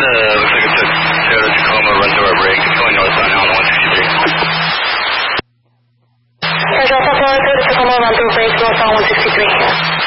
looks like it took Toyota Tacoma, run through our brake. It's going northbound now on 163. Roger, Papa, Toyota Tacoma, run through brake, northbound 163.